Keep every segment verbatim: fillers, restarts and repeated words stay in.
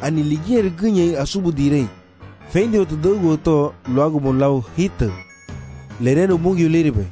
ani ligier gunye asubu direi feinde oto dogo to loago mon lau hita lereno bungi uliribe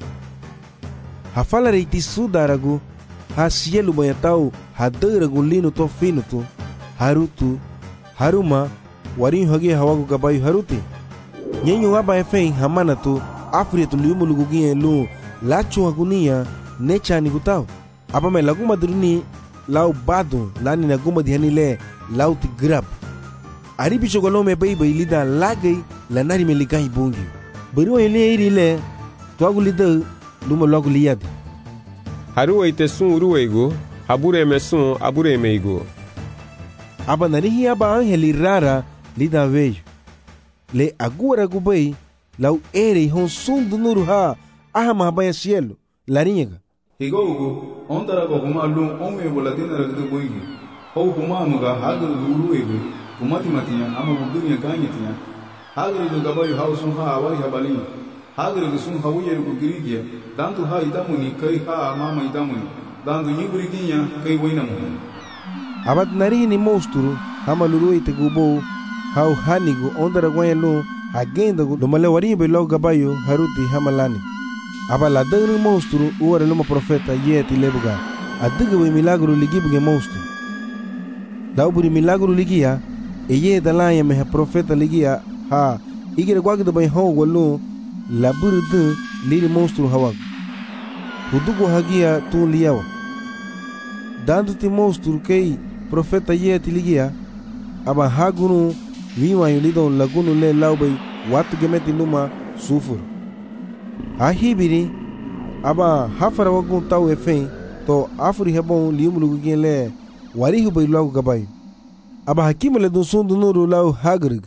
hafala reiti sudaragu ha sielu bayatau ha daragu lino to fino tu harutu haruma warin hage hawagu gabayu haruti nyenyo aba efein hamana tu afri tu liumu lugugie lu lachu hagunia necha ni gutau apa me laguma duruni lau badu lani na guma dihani le lau ti grab ari bicho golome bai bai lida lagai lanari me ligai bungi buru ele iri le to agu lida luma logu liad haru ite sun uruego habure me sun abure meigo aba nari hi aba angeli rara lida veio le agora gubai lau ere hon sun dunuru ha ahama baya cielo larinha higogo ondara ko kuma lu onwe boladina ragdu boigi ho kuma muga hagar duru ego kuma timatiya ama budunya ganyatiya hagar du gabayu hausun ha awari habali hagar du sun hawiye ko girigia dantu ha idamuni kai ha mama idamuni dantu nyiburiginya kai wainamu abad nari ni monstro hama luru ite gubo hau hanigo ondara gwayelo agenda do male wari be lo gabayu haruti hamalani aba la dangri monstro uara luma profeta yeti lebuga adiga we milagro ligibuge monstro dauburi milagro ligia eye dalaya me profeta ligia ha igere gwagdo bay ho wolu la burdu liri monstro hawag hudugo hagia tu liawa dandu ti monstro kei profeta yeti ligia aba hagunu viwa yulido lagunu le laubay watu gemeti numa sufuru ahibiri aba hafara wagun tau efen to afuri hebon liumulugu genle warihu bay logo gabay aba hakimele dun sundu nuru lau hagrig.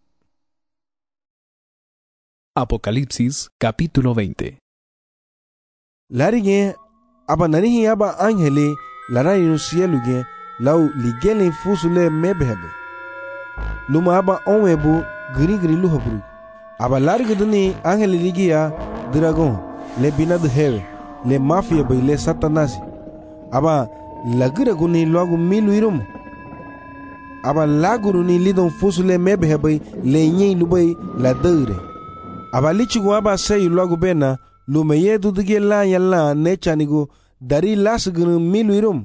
Apocalipsis capítulo veinte. Larige aba nanihi aba angele larai no cielo ge lau ligele fusule mebhebe luma aba onwebu gri gri luhabru aba larige duni angele ligia dragon le binad hewe le mafia bay le satanasi aba lagira guni logo milu irum aba laguru ni lidon fusule mebe bay le nyi lubay la deure aba lichigo aba sey logo bena lumeye dudige la yalla nechanigo dari lasgun milu irum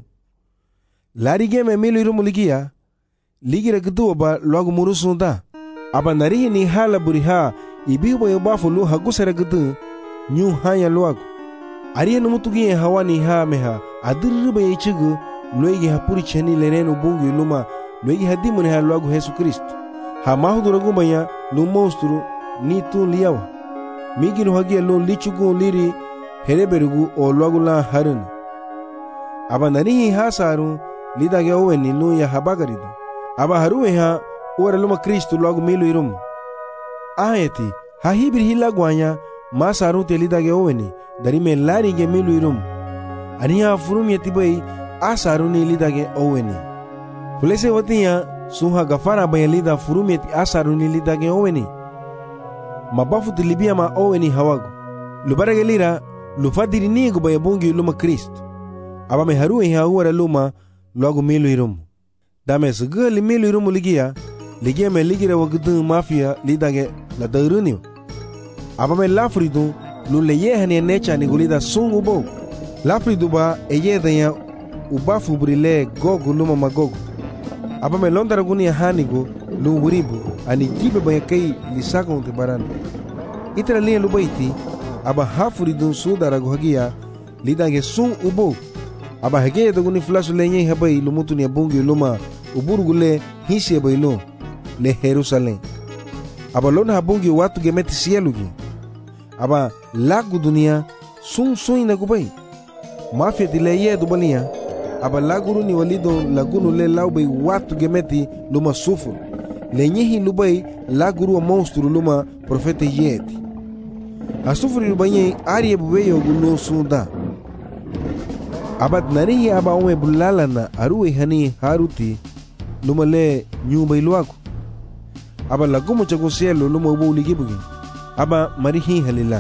larige me milu irum ligia ligira gdu aba logo murusunda aba narihi ni hala buriha ibibo yobafu lu hagusere gdu nyu hanya luagu ariya numutugi hawani ha meha adirba yichigu loigi hapuri cheni lereno bungu luma loigi hadimune ha luagu Yesu Kristo ha mahuduragu maya lu monstru ni tu liawa miginu hagia lu lichugu liri hereberugu o luagu la harun aba nanihi hasaru lidage oweni lu ya habagaridu aba haruwe ha ora luma Kristo luagu milu irum ayeti ha hibir hilagwanya masaru telidage oweni dari me larige milu irum aniya furum yetibai asaru ni lidage oweni fulese watiya suha gafara bay lida furum yeti asaru ni lidage oweni mabafu tilibia ma oweni hawagu lubarage lira lufadiri nigo bay bungi luma Kristo aba me haruwe ha uara luma logo milu irum dame sugli milu irum ligia ligia me ligira wagdu mafia lidage la daruniyo aba me lafridu lu leye hane necha ni gulida sungu bo lafridu ba eye danya ubafu brile gogu luma magogu aba me londara guni hanigo lu wuribu ani jibe ba kai lisago te baran itra liya lu baiti aba hafridu sudara gohagia lidage sun ubo aba hege de guni flasu lenye habai lumutu ni bungi luma uburugule hisi bailo le Jerusalem aba lona habungi watu gemeti sielugi aba lagu dunia sun sun na gubai mafia dileye dubania aba laguru ni walido lagunu le laubay watu gemeti luma sufur lenyehi lubai laguru wa monstru luma profeta yeti asufuri lubanye ariye bubeyo gulu sunda abad narihi aba ome bulalana aruwe hani haruti luma le nyumba iluaku aba lagumu chago cielo luma ubu ligibugi aba marihi halila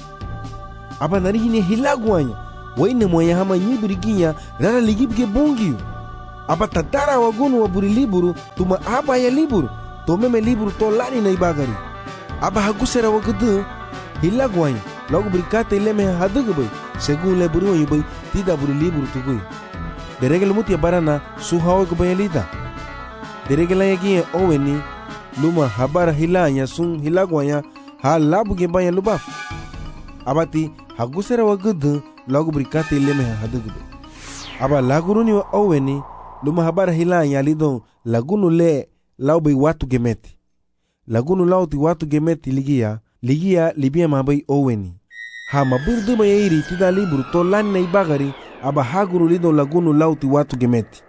aba narihi ni hilaguanya waine moya hama nyibiriginya rara ligibuge bungiyo aba tadara wagunu wa buri liburu tuma aba ya liburu to meme liburu to lani na ibagari aba hagusera wagdu hilagwanya logo buri kate leme hadugu bay según le buri wonyu bay tida buri liburu tugui deregel mutia barana suhawo gbayalida deregela yagi oweni luma habara hilanya sun hilagwanya ha labu ge banya lubaf abati hagusera wagdu logo buri kate leme hadugu bay aba laguruni wa oweni luma habara hilanya lidon lagunu le laubay watu gemeti lagunu lauti watu gemeti ligia ligia libia mabay oweni ha mabirdu mayiri tida liburu to lani na ibagari aba haguru lidon lagunu lauti watu gemeti.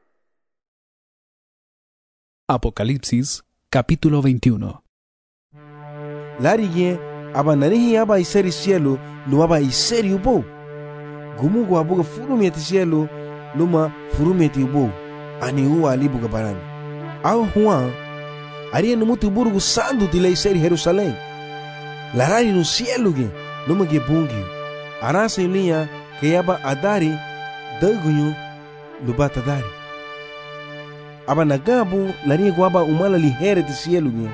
Apocalipsis capítulo veintiuno. Larige aba narihi aba iseri cielo luma aba iseri ubo gumugu abuga furumiyeti cielo luma furumiyeti ubo ani uwa alibuga barani au huwa aria numutu burugu sandu tila iseri Jerusalém larari no cielo ge luma ge bungi arasa ilinha que aba adari dagunyo luba tadari aba nagabu laria guaba umala lihere ti cielo ge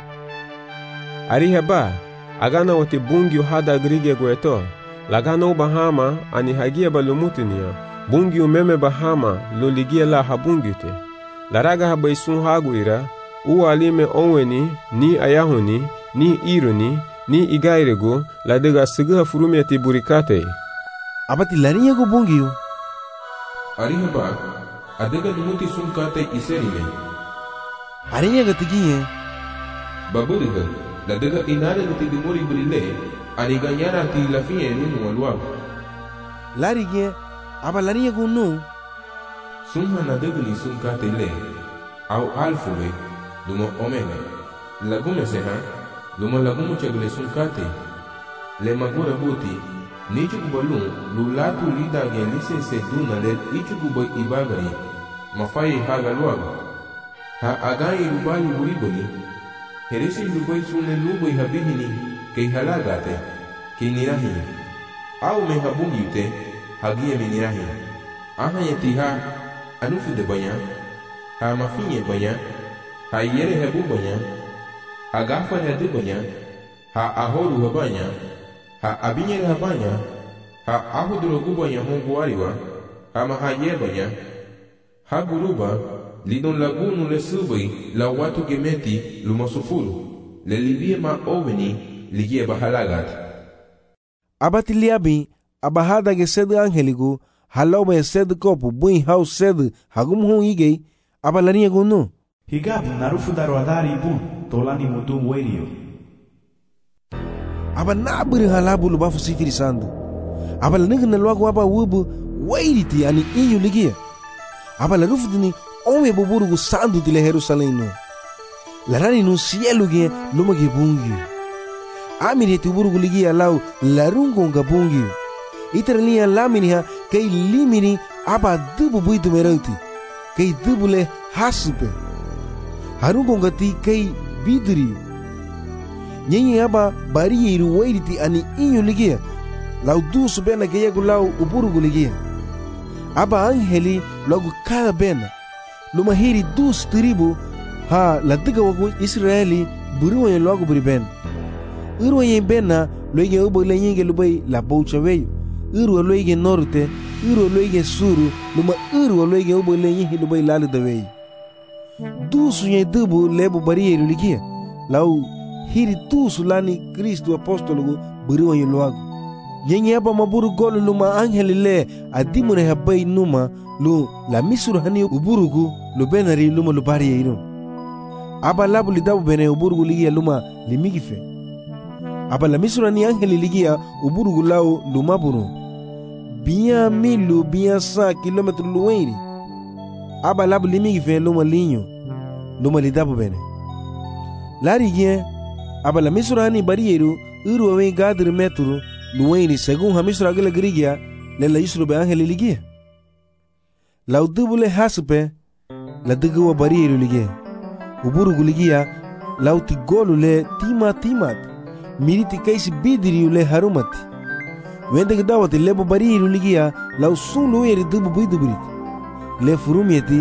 ari haba agana wote bungi hada grige gweto lagana ubahama ani hagia balumutinia bungi umeme bahama loligia la habungite laraga habaisun haguira u alime onweni ni ayahuni ni ironi ni igairego ladega siga furumeti burikate abati laria go bungiyo ari haba adega numuti sunkate iserime aria gatigiye baburiga ladega inare guti dimori burile ani ganyara ti lafie nunu walwa larige aba laria go no summa nadega ni sunkate le au alfuwe dumo omega lagume seha dumo lagumu chagule sunkate le magura buti nichu kubalun lulatu lida gen lisense duna le ichu kuboy ibagari mafai haga luaga ha agai rubali buriboni heresi luboy sunne luboy habihini kei halagate kei nirahi au me habungite hagie me nirahi aha yetiha anufu de banya ha mafinye banya ha yere hebu banya ha gafa hedu banya ha ahoru habanya ha abinyere habanya ha ahuduro gubanya hongu wariwa ha mahaye banya ha guruba lidon lagunu le subai la watu gemeti lumasufuru le libie ma oveni ligie bahalagat abati liabi abahada ge sed angeligo halobe sed kopu buin house sed hagum hon igei abalania gono higab narufu daro adari bun tolani mutum werio aba nabiri halabu lubafu sifiri sandu aba lanig na lwago aba wubu wairiti ani inyu ligia aba la rufdini onwe buburugu sandu dile Jerusalém no larani no cielo ge luma ge bungi amiri tu burugu ligia lau larungo nga bungi itrania laminiha kei limini aba dubu buitu merauti kei dubu le hasupe harungo ngati kei bidri nyenye aba barieru wairiti ani inyu ligia lau dusu bena ke yegu lau uburugu ligia aba angeli logo cada bena luma hiri dus tribu ha ladiga wagu Israeli buriwa logo buri ben irwa yen bena loige ubo le nyenge lubai la boucha weyo irwa loige norte irwa loige suru luma irwa loige ubo le nyenge lubai lalu da weyo dusu yen dubu lebu barieru ligia lau hiri tusu lani Kristo apostolo buriwa yen logo nyenye aba maburu golu luma angeli le adimune habai numa lu la misuru hani uburugu lu benari luma lu bari yino aba labu lidabu bene uburugu ligia luma limigife aba la misuru hani angeli ligia uburugu lau luma buru biya milu biya sa kilometru luweiri aba labu limigife luma linyo luma lidabu bene lari gie aba la misuru hani bari yeru uru wawe gadri metru luweiri según hamisuru agila grigia le la yusuru be angeli ligia lau dubu le hasupe la dugu wa barieru ligia uburugu ligia lau ti golu le tima timat miriti kaisi bidiriu le harumati wende gdawati lebo barieru ligia lau sun luweri dubu bidu biriti le furumieti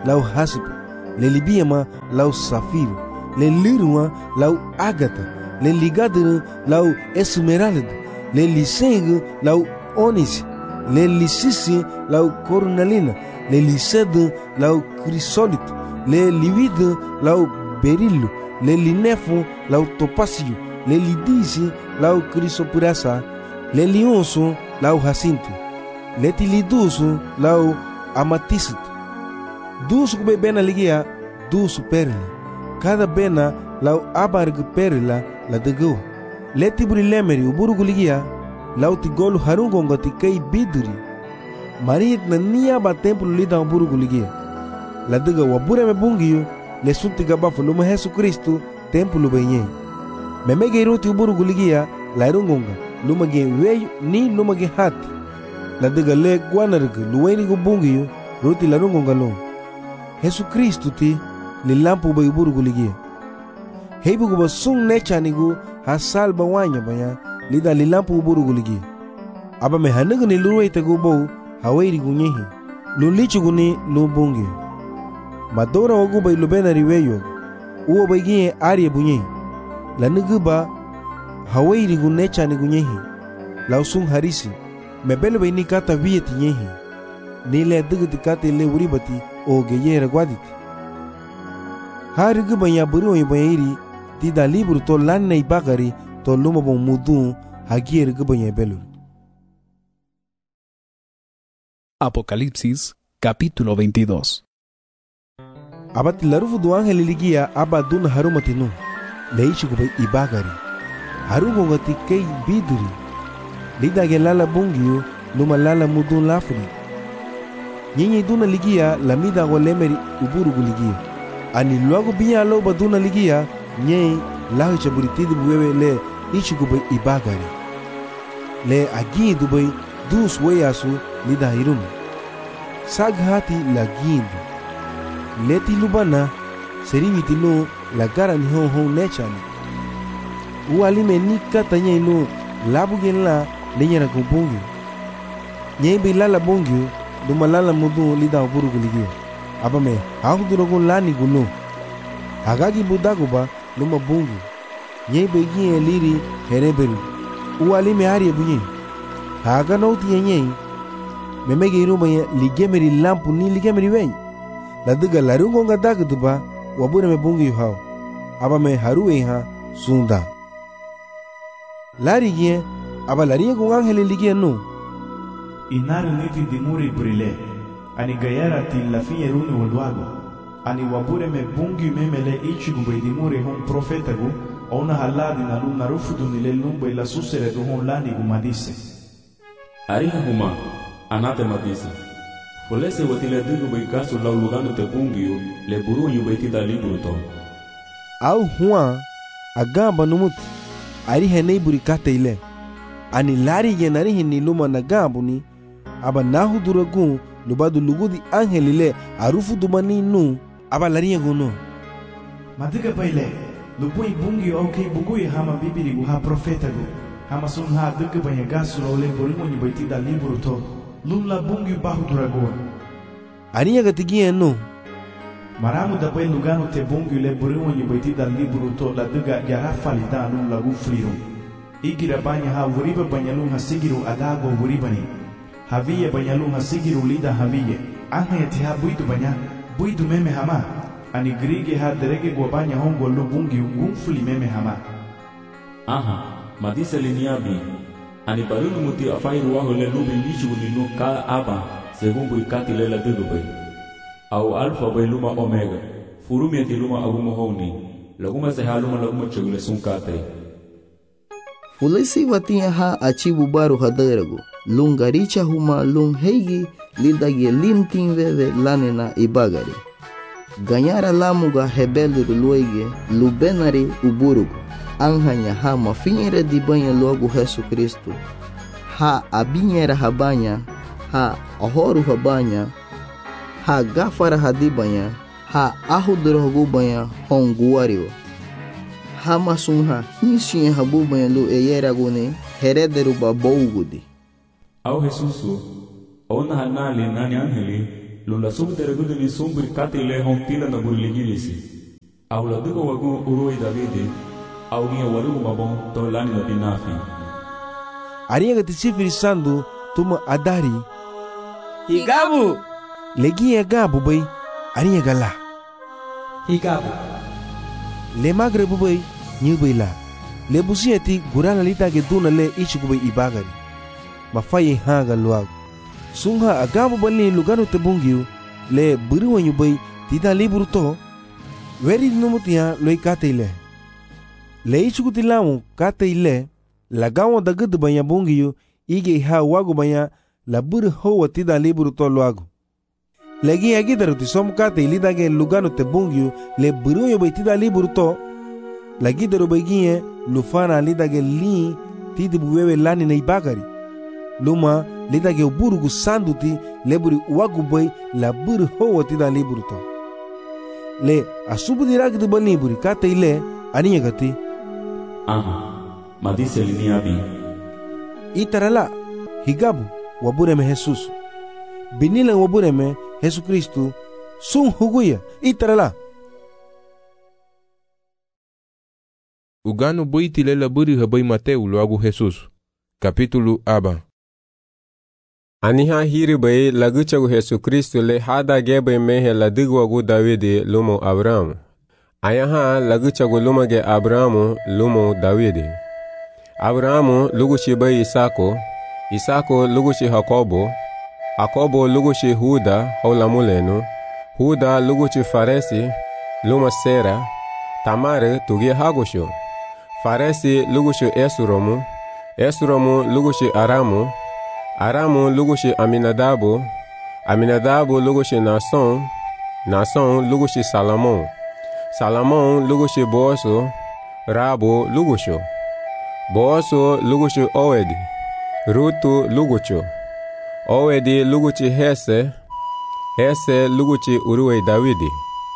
lau jaspe, le libiema lau safiro, le lirua lau ágata, le ligadre lau esmeralda, le liseng lau onis, le lisisi lau cornalina, le lisede lau crisólito, le livide lau berilo, le linefo lau topasio, le lidisi lau crisopurasa, le lionso lau jacinto, le tiliduso lau amatista. Dusu kube bena ligia, dusu perla. Cada bena lau abarg perla la degua. Le tiburi lemeri uburugu ligia, lau tigolu harungonga tikei biduri. Mariet na niya ba templo lida uburugu ligia. La dega wabure me bungiyo, le suntiga bafu luma Jesu Kristo templo benye. Memege iruti uburugu ligia, la irungonga, luma gen weyu ni luma gen hati. La dega le guanarga luweni gubungiyo, ruti la rungonga lo. Jesu Kristo ti li lampu ba iburugu ligia. Heibu guba sung necha nigu ha salba wanya banya lida li lampu uburugu ligia. Aba me hanaga ni luruwa itagu bau hawairi gunyehi. Lulichu guni lubungi. Madora wagu ba ilubena riweyo. Uwa ba igie aria bunyehi. La nugu ba hawairi gunecha ni gunyehi. La usung harisi. Mebele ba ini kata viyeti nyehi. Nile digiti kata ile uribati o geyera gwaditi. Hari gubanya buru ibayiri tida libro to lanna ibagari to luma bon mudu hagier gubanya belur. Apocalipsis capítulo veintidós. Abati larufu du ángel ligia abadun harumatinu. Leishi gubay ibagari. Harugo ngati kei biduri. Lida gelala bungiyo luma lala mudu lafri. Nyinyi duna ligia lamida golemeri uburugu ligia. Ani luago biya lo baduna ligia nyei lahu chaburitidi buwewe le ichi gubay ibagari. Le agi dubay dus weyasu lida hirum. Saghati la gindu. Leti lubana seriviti lo la gara ni hon hon nechani. Ualime nika tanyei lo labu gen la lenyera kubungi. Nyei be lala bungi duma lala mudu lida uburugu ligia. Abame haku durogun lani guno. Hagagi budaguba luma bungi. Nyei be gien liri hereberu. Ualime arie bunyi. Haga nauti nyei. Memege iruma ya ligemeri lampu ni ligemeri wey. La diga larungo nga dagduba wabure me bungi hao. Abame haruwe ha sunda. Lari gien aba laria kung angeli ligia no. Inari niti dimuri brile. Ani gayara ti lafi eruni walwago. Ani wabure me bungi memele ichigu be dimuri hon profetagu. Ona haladi na luna rufudu nile lumba ila susere du hon lani gumadise. Ariha huma anate madise. Folese watile digu be kasu lau lugano te bungiyo le buru yubeti da liburu to. Au huwa agamba numuti. Ariha neiburi kate ile. Ani lari genari hini luma nagambu ni. Aba nahu duragun lubadu lugudi angelile arufu dumani nu aba lari guno. Madiga baile lupui bungi okay bugui hama bibiri gu ha profeta gu. Hama sun ha diga banya gasu laule borimo ni baiti da liburu to. Lula bungi bahu duragun. Aniya gatigia no. Maramu da bai lugano te bungi le borimo ni baiti da liburu to la diga yarafali da lum lagu flirum. Igira banya ha wuriba banyalun ha sigiru adago wuribani. Haviye banyalun ha sigiru lida haviye. Ane te ha buidu banya, buidu meme hama. Ani grige ha derege gwa banya hongo lu bungi ungumfuli meme hama. Aha, madisa liniabi. Ani barunu muti afairu waho le lubi lichu ninu ka aba segumbu ikati lela dudubay. Au alfa bay luma omega. Furumi ati luma agumo honi. Laguma se haluma laguma chagule sunkate. Fulesi watia ha achibu baru hadaragu. Lungaricha huma lung heigi lidagi limtin veve lanena ibagari. Ganyara lamuga hebeluru luege lubenari uburugu. Anhanya ha mafinhere di banha logo Jesu Cristo. Ha abinhera habanya. Ha ahoru habanya. Ha gafara hadibanya. Ha ahudrogu banha honguario. Hama sunha hinsinha habubanya lu eyeragune herederu babougudi. Au Jesusu, ona hanali nani angeli, lu la sum teregudu ni sumbri kati le hon tila na buri ligirisi. Au la dugo wagu uroi Davide, au ngia warugu mabon to lani la binafi. Arinha gati sifiri sandu tuma adari. Higabu. Legi ya gabu bay, arinha gala. Higabu. Le magre bubay, nyu bay la. Le busieti gurana lita ge duna le ichi bubay ibagari. Mafaye hanga luag. Sungha agabu bali lugano te bungiu, le buru wanyu bay tita liburu to. Veri numutia loi kate ile. Le ichi kutilamu kate ile. La gawa da gudu banya bungiu, ige ha wagu banya la buru hoa tida liburu to luagu. Legi agi daru ti som kate ilida ge lugano te bungiu, le buru yo bay tida liburu to. Lagi daru bagiye lufana lida ge li tidi buwewe lani na ibagari. Luma lida ge buru gu sandu ti leburi wagu bay la buru hoa tida liburu to. Le asubu diragi du bani buri kate ile aniya gati. Aha. Madise liniabi. Itarala higabu wabureme Jesus. Binila wabureme Jesu Kristu sun huguya itarala. Ugano boiti lela buri habai Mateu loagu Jesus. Capítulo aba. Aniha hiri bai laguchagu Jesu Kristu le hada gebe mehe ladigwagu Davide lumo Abrahamu. Ayaha laguchagu lumage Abrahamu lumo Davide. Abrahamu lugushi bai Isako, Isako lugushi Hakobo, Hakobo lugushi Huda haulamulenu, Huda lugushi Faresi, luma Sera, Tamare tugi Hagusho, Faresi lugushi Esuromu, Esuromu lugushi Aramu, Aramu lugushi Aminadabu, Aminadabu lugushi Nason, Nason lugushi Salamon, Salamon lugushi Boaso, Rabo lugusho, Boaso lugushi Owedi, Rutu lugucho, Owedi luguchi Hese, Hese luguchi Uruwe Davidi.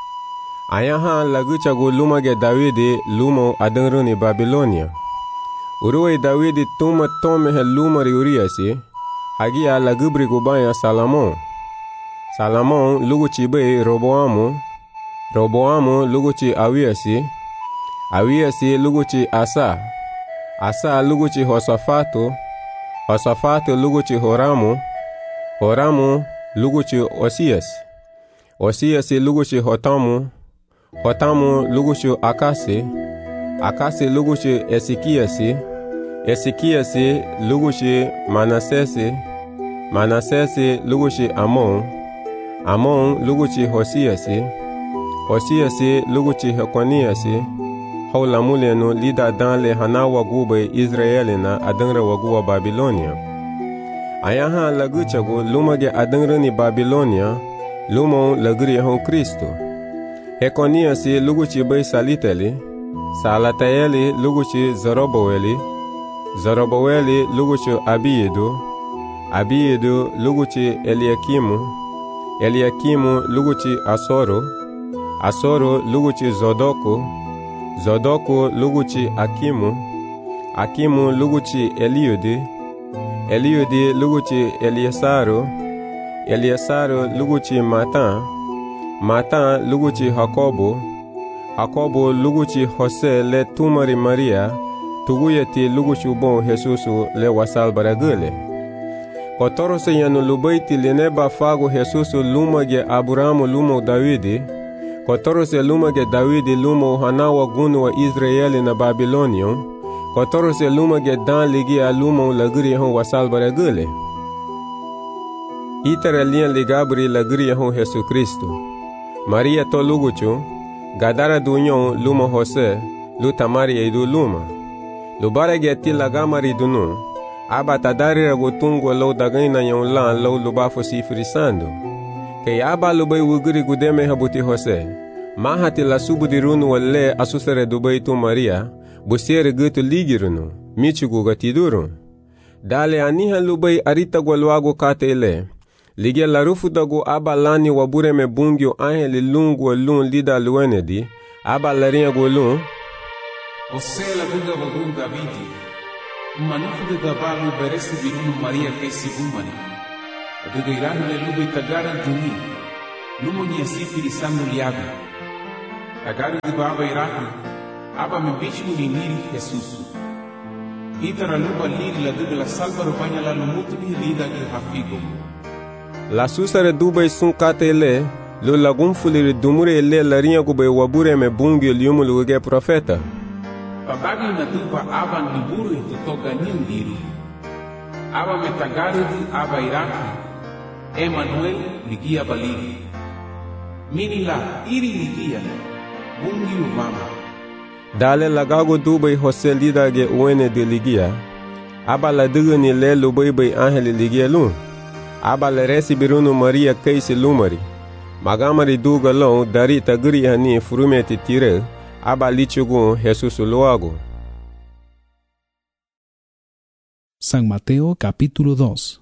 Ayaha laguchagu lumage Davidi lumo adanruni Babilonia. Uruwe Davidi tuma tomehe lumari Uriasi, hagia lagubri gubaya Salamon. Salamon luguchi be Roboamu, Roboamu luguchi Awiasi, Awiasi luguchi Asa, Asa luguchi Hosafatu, Hosafatu luguchi Horamu, Horamu luguchi Osias, Osias luguchi Hotamu, Hotamu luguchi Akasi, Akasi luguchi Esikiasi, Esikiasi luguchi Manasesi, Manasesi luguchi Amon, Amon luguchi Hosiasi, Hosiasi luguchi Hekoniasi, Haula mulenu lida dan le hana wagube Israelina adangra waguwa Babilonia. Ayaha laguchagu lumage adangrani Babilonia, lumo lagri hon Kristo. Hekoniasi luguchi bay Saliteli, Salatayeli luguchi Zoroboweli, Zoroboweli luguchi Abiedu, Abiedu luguchi Eliakimu, Eliakimu luguchi Asoro, Asoro luguchi Zodoku, Zodoku luguchi Akimu, Akimu luguchi Eliudi, Eliudi luguchi Eliesaru, Eliesaru luguchi Matan, Matan luguchi Hakobo, Hakobo luguchi Jose le tumari Maria, tuguyeti luguchi bon Jesusu le wasal baragule. Kotoro se yanu lubaiti lineba fago Jesusu lumage Abrahamu lumo Davidi, Kotoro se lumage Davidi lumo hanawa gunu wa Israeli na Babilonion, Kotoro se lumage dan ligi a lumo lagri hon wasal baragule. Itara lian ligabri lagri hon Jesu Kristo. Maria to luguchu, Gadara dunyon lumo Jose, lutamari eidu luma. Lubarage ti lagamari dunu, aba tadari ragotungo lo dagaina yon lan lo lubafo sifrisando. Kay aba lubay wuguri gudeme habuti Jose, mahati la subudirunu wale asusere dubay tu Maria, busiere gutu ligirunu, michugu gatiduru. Dale aniha lubay arita gwalwago kate ile, lige la rufu dago aba lani wabure me bungyo anhe lungu wa lun lida luenedi, aba laria golun, Osela duga wagun Davidi, manufu de gabalu beresi birunu Maria kesi umani, aduga irahule lubi tagara duni, lumo ni asifiri sanu liabi. Tagaru di baba iraku, aba me bichu ni niri Jesusu. Itara luba liri la duga la salva rupanya la lumutu ni lida ki hafigo. La susare dubai sun kate le, lo lagum fuliri dumure le la rinha gube wabure me bungi liumu luge profeta. Babagi na tupa aba niburu tutoka ni ndiri. Aba me tagaru di aba iraku, Emmanuel ligia baliri. Mini la iri ligia, bungi umama. Dale lagago dubai Jose lida ge uene de ligia. Aba la dugu ni le lubai bai angeli ligia lun. Aba la resi birunu Maria kaisi lumari. Magamari duga long dari tagri hani furumeti tire. Aba lichugu Jesus loago. San Mateo capítulo dos.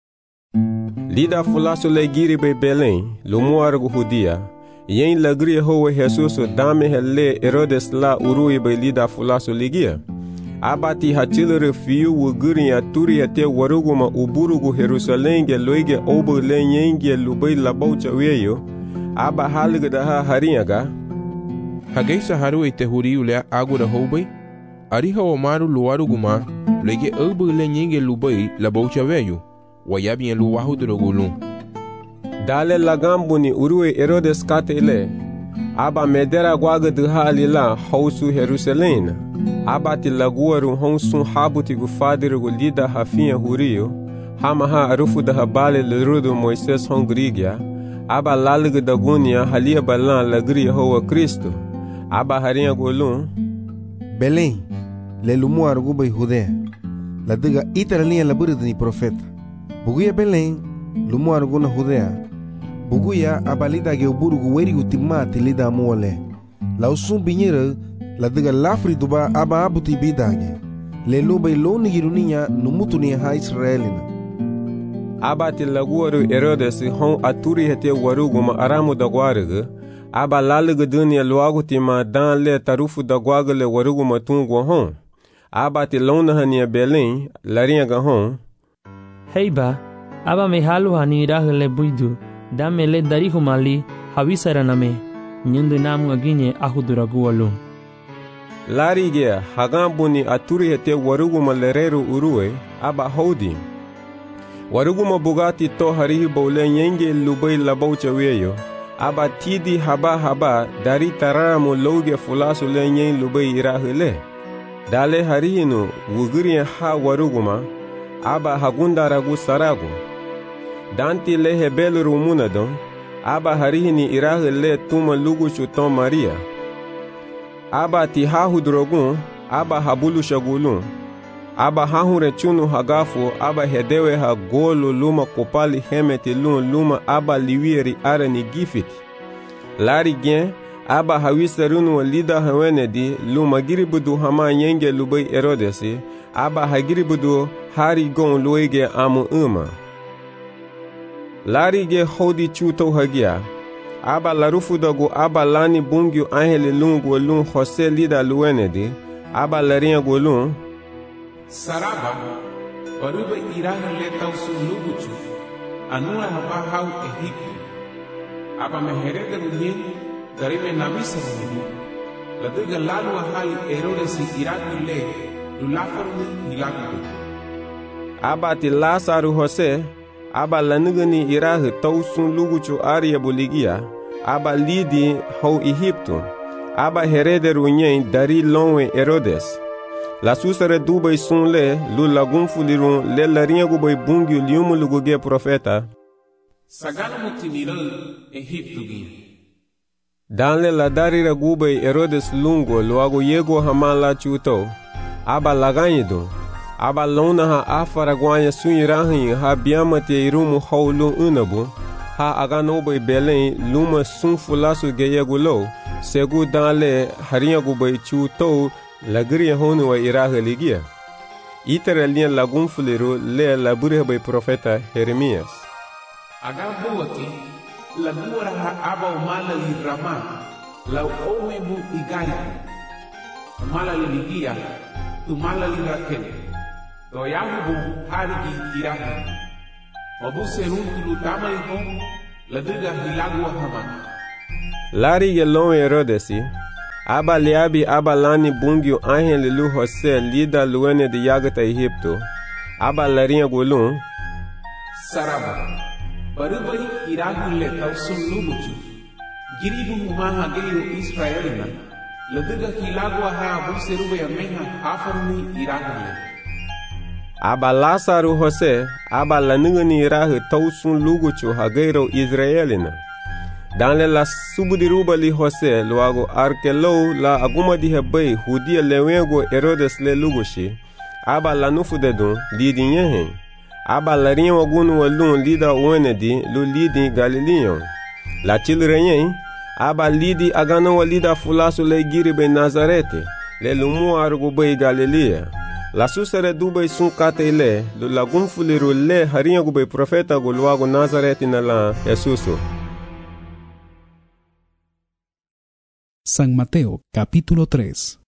Lida fulaso le giri bai Belém, lumuargu Judia. Yen lagri howe Jesus dame hele Herodes la urui bai lida fulaso ligia. Abati hatilere fiu wuguri ya turi ya te waruguma uburugu Jerusalenge loige obo le nyenge lubai labaucha weyo. Aba haliga daha harinyaga. Hageisa haru ite huri ule agura hobai. Ariha wa maru luaruguma loige obo le nyenge lubai labaucha weyo. Wayabi en luwahu drogulu. Dale lagambuni urue Herodes katele. Aba medera gwaga dhali la hausu Jerusalena. Aba ti laguaru honsun habuti gu fadiri gu lida hafinha hurio. Hama ha arufu da habale lerudu Moises hongrigia. Aba laliga da gunia halia balan lagri hoa Cristo. Aba harinha gulun. Belém, le lumu argu bai Judea. La diga itara linha laburida ni profeta. Buguia Belém, lumu argu na Judea. Buguia abalida ge uburugu werigu timati lida muole. La usum binhira la diga lafri duba aba abuti bidage. Le lubai loni giruninha numutu ni ha Israelina. Aba ti laguaru Herodes hon aturi hete waruguma aramu da guarga. Aba laliga dunia luagu tima dan le tarufu da guaga le waruguma tungu hon. Aba ti lona hania Belém, larinha ga hon. Heiba, aba me halu hani rahle buidu. Dame le darihu mali hawisaraname nyundu namu aginye ahuduragu alu. Larigea hagambuni aturi hete waruguma lereru urue aba hodi. Waruguma bugati to harihi bole nyenge lubai labaucha weyo. Aba tidi haba haba dari taramu loge fulasu le nyen lubai irahile. Dale harihinu wuguriya ha waruguma aba hagundaragu saragu. Danti le hebel rumunadon, aba harihini irahe le tuma lugu chuton Maria. Aba ti hahu drogun, aba habulu shagulun. Aba hahure chunu hagafu, aba hedewe ha golo luma kopali hemeti lun luma aba liwieri arani gifit. Lari gen, aba hawisarunu lida hawenedi luma giribudu hama nyenge lubai Herodesi, aba hagiribudu hari gon luege amu uma. Lari ge hodi chuto hagia. Aba larufu dagu aba lani bungyu angeli lungu lun Jose lida luenedi. Aba larinha gulun. Saraba, waruba iraha leta usu luguchu. Anua haba hau Egipto. Aba meherede runye, garime namisa runye. Laduga lalu ahali Herodes iraku le, lulafaruni ilaku. Aba ti Lasaru Jose. Aba lanugani irahe tausun luguchu aria boligia. Aba lidi hau Egipto. Aba herede runyen dari lonwe Herodes. La susare dubai sun le lu lagun fulirun le larinha gubai bungi liumu luguge profeta. Sagana mutimiro Egipto gi. Dan le la darira gubai Herodes lungo luago yego hamala chuto. Aba laganyido. Aba lona ha afara guanya sunirahin ha biamate irumu haulu unabu. Ha aganobai Belém luma sun fulasu geyegulo. Segu dan le harinha gubai chuto. Lagri honu wa iraha ligia. Itara linha lagun fuliru le labure bai profeta Jeremias. Agambo waki lagura ha aba umala li rama la owe mu igaya. Umala li ligia umala li rakene. To yahu bu harigi tiraha. Wabu serun tulu tamari hon ladiga hilagwa hama. Lari gelon Herodesi, aba liabi aba lani bungio anhen lilu Jose lida luene de yagata Egipto, aba larinha golun. Saraba, barubari iragule tausun luguchu, giribu humaha geiru Israelina, ladiga hilagwa ha abu serube ya meha afaruni iragule. Aba Lázaro Jose, aba laningani irahe tausun luguchu ha geiru Israelina. Dans la subudiruba li Jose luago arkelo la aguma di hebei hudia lewego Herodes le lugoshi aba la nufu dedun lidi nyehe aba la rien wagunu walun lida wenedi lu lidi Galileon la chilrenye aba lidi agana walida fulasu le giribe Nazarete le lumu argo bei Galilea la susere dube sun katele lu lagum fuliru le harinha gube profeta go luago Nazarete na la Jesuso. San Mateo, capítulo tres.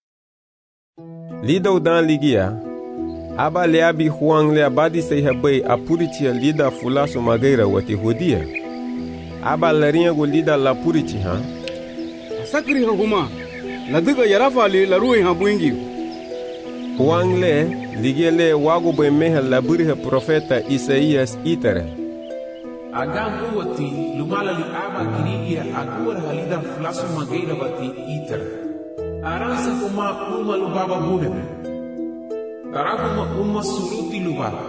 Lida udan ligia, aba leabi Juan le abadi se hebei apuritia lida fulaso mageira wati hudia. Aba larinha go lida la purici ha. Sakri ha huma, la diga yarafali la ruhi ha buingi. Juan le ligia le wago be meha la buriha profeta Isaías itere. Agamu wati lumala li aba kirigia agura halida flasu mageira wati iter. Aransa kuma uma lubaba bunebe. Tarakuma uma suruti lubaba.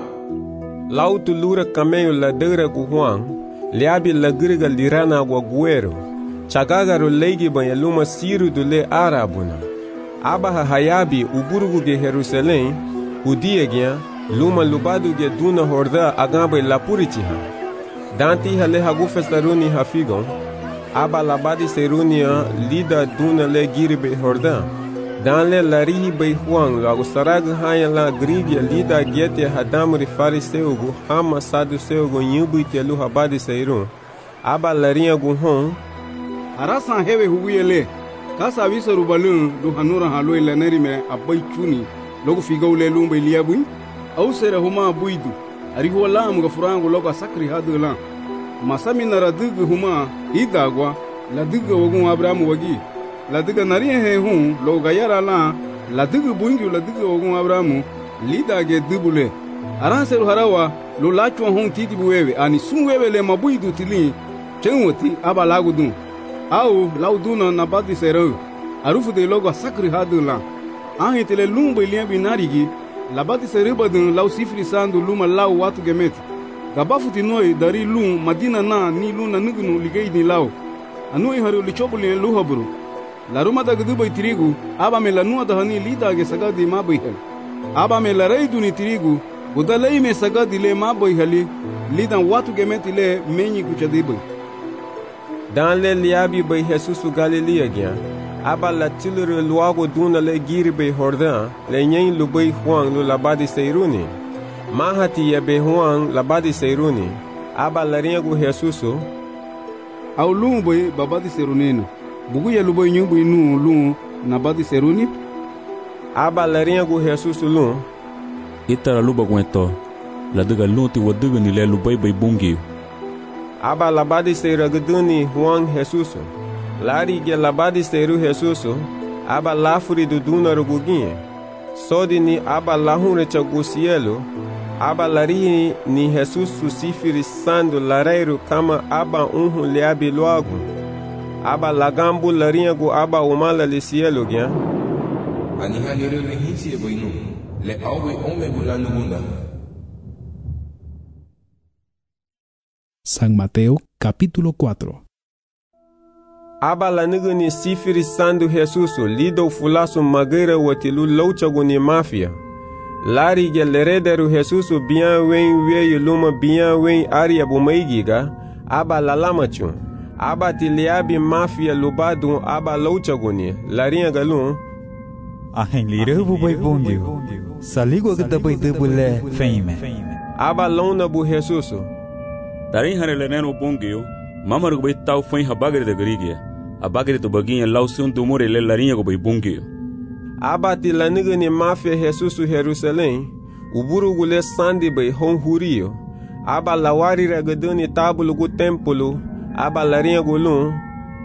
Lautu lura cameyo la dera gu Juan, liabi la griga lirana gua guero. Chagagaru leigi banya luma siru du le arabuna. Aba ha hayabi uburugu ge Jerusalém, hudia gya, luma lubadu ge duna horda agambe la purichiha. Danti hale hagu festaruni hafigon, aba labadi serunia lida duna le giribe hordan. Dan le larihi bei Juan lagu sarag haya la grigia lida gete hadamri fariseugu hama saduseugu nyubu telu habadi seirun. Aba larinha guhon. Arasan hewe huguyele, kasa visa rubalun du hanura haloi lanarime abai chuni, logo figaule lumbe liabui, au sere huma buidu. Arihu lam gafurangu loga sakri hadu la masami nara dugu huma idagwa la dugu wagun Abraham wagi la dugu nari he hun loga yara la la dugu bungi la dugu wagun Abraham lida ge dubule aranseru harawa lo lachu hun titi buwewe ani sunwewe le mabuidu tili chenwoti aba lagudun au lauduna nabadi sero arufu de loga sakri hadu la ahitele lumbe liambi narigi labati seribadun lau sifri sandu luma lau watu gemet gabafuti noi dari lum madina na ni luna nugnu ligei ni lau anui haru lichobuli luhaburu laruma da gdubai tirigu aba me lanua da hani lida ge sagadi mabuihel aba me laraidu ni tirigu gudalei me sagadi le mabuiheli lidan watu gemet le menyi kuchadibai. Dans le liabi bei Jesusu Galilea gya aba la tilure luago duna le giribe hordan le nyen lubei Juan lu labadi seiruni mahati ya be Juan labadi seiruni aba la riego Jesusu au lumbe babadi serunino bugu ya lubei nyumbu inu lu nabadi seruni aba la riego Jesusu lu itara luba gwento la daga lunti wadaga ni le lubei bei bungi aba labadi seiraguduni Juan Jesusu lari ge labadi seru Jesusu aba lafuri du duna ruguginye sodi ni aba lahunre chagusielo aba lari ni Jesusu sifiri sandu lareiru kama aba unhu leabi luagu aba lagambu larinha gu aba umala li cielo gya ani halere le hisi boinu le awe ome bulanu bunda. San Mateo capítulo cuatro. Aba la nigani sifiri sandu Jesusu lido fulasu mageira watilu louchagu ni mafia. Lari ge lerederu Jesusu bien wen weyu luma bien wen aria bumaigiga aba la lamachun. Aba tiliabi mafia lubadu aba louchagu ni larinha galun. Ahen lirebu bai bongyu. Saligo gada bai debule feime. Aba lona bu Jesusu. Darin harele neno bongyu mamaru bai tau fein habagre de grigia. Abagre to baginha lausun do more le larinha go bai bongyu. Abati la nigani mafia Jesusu Jerusalém, uburu gule sandi bai hon hurio. Aba lawari ragadani tabulu gu tempulu, aba larinha gulun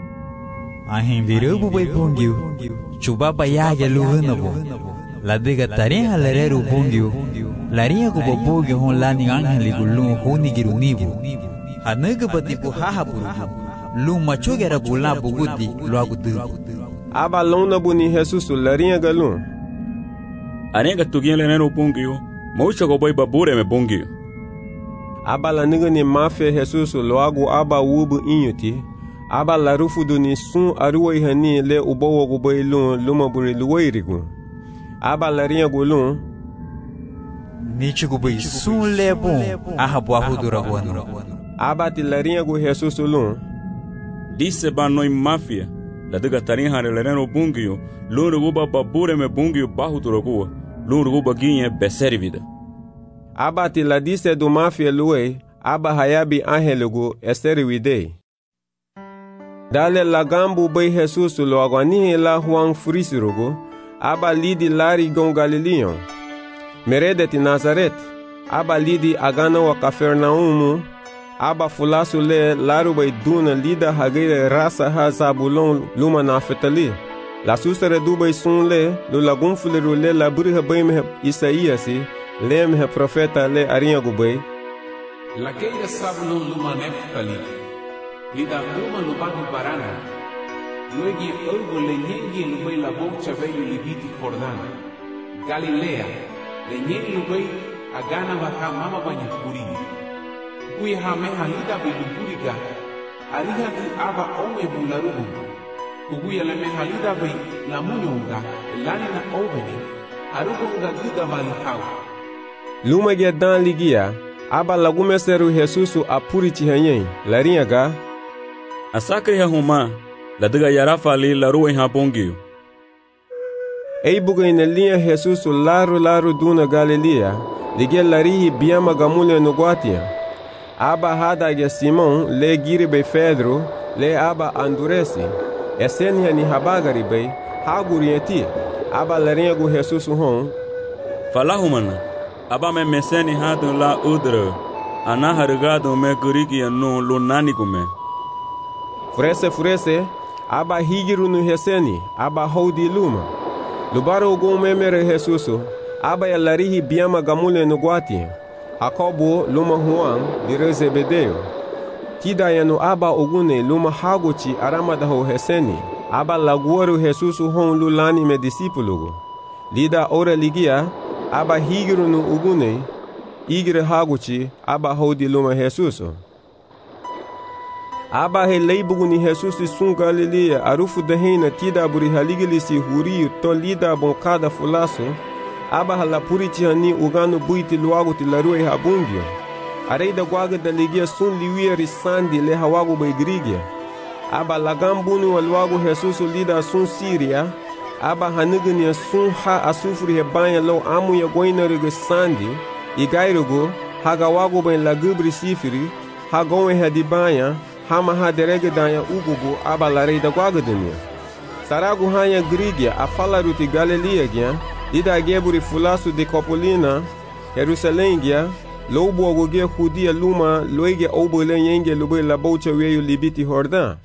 ahin lirebu bai bungyu chuba bayage luhunabo la diga tarinha lereru bungyu larinha go bobugyo hon lani angeli gulun honi girunibu hanaga batibu hahaburu lu machogera gula bugudi luagudu aba lona buni Jesus larinha galun arenga tugien lereru bungyu maucha go bai babure me bungyu aba la niga ni mafia Jesus loagu aba wubu inyuti aba la rufudu ni sun aruwa ihani le ubowo go bai lun luma buri luwairigu aba larinha gulun nichi go bai sun lebon ahabu ahudura wanu aba ti larinha go Jesus lun disse ba noi mafia la diga tarinha lereru bungyu lun rugu ba babure me bungyu bahudura go lun rugu ba ginye beservida aba ti la disse do mafia luwe aba hayabi angelugu esteriwide dale la gambu bai Jesus lo agwani la huang frisirugu aba lidi lari gon Galileon merede ti Nazaret aba lidi agana wa Kafernaumu aba fulasu le laru bai duna lida hagire rasa ha Zabulon luma Naftali la susere du bai sun le lu lagun fuliru le la buriha bai me Isaíasi lem he profeta le arinha gubei la keira Zabulon luma Naftali lida luma lubagi barana luegi orgo le nyengi lubai la bocha veio libiti Jordan Galilea le nyengi lubai agana baka mama banya kuri kui hame halida biluburiga ariha di aba owe bularubu kuguya le me halida bai la munyonga lani na oveni arugonga giga malihau luma gedan ligia aba lagume seru Jesus apuri tihanyen larinha ga asakri huma la diga yarafa li la ruwa ha bongio ei buga ina linha Jesus laru laru duna Galilea ligia larihi biama gamule no guatia aba hada ge Simon le giribe Pedro le aba Anduresi esenia ni habagari bei hagurieti aba larinha go Jesus hon falahumana aba me meseni hadun la udre ana hargado me gurigi no lunani gume furese furese aba higiru no heseni aba hodi luma lubaro go memere Jesus aba ya larihi biama gamule no guati Jacobo luma Juan dire Zebedeo tida ya no aba ogune luma hagochi aramada ho heseni aba laguoro Jesus hon lulani me discipulugo lida ora ligia aba higiru no ogune igre hagochi aba hodi luma Jesus aba he leibugu ni Jesus sun Galilea arufu dehina tida buri haligilisi huri to lida bon kada fulaso aba hala puriti hani ugano buiti luago ti larue habungio areida gwaga da ligia sun liwia risandi le hawago baigrigia aba lagambunu wa luago Jesus lida sun Syria aba hanigania sun ha asufri he banya lo amu ya goina rege sandi igairugo haga wago bain lagubri sifiri hagowe hadibanya hama ha derege danya ugugu aba lareida gwaga denia saragu hanya grigia afala ruti Galilea gia lida geburi fulasu de Copolina Jerusalém gia lobo ogoge judia luma loige obole yenge lube la bocha weyo libiti Jordan.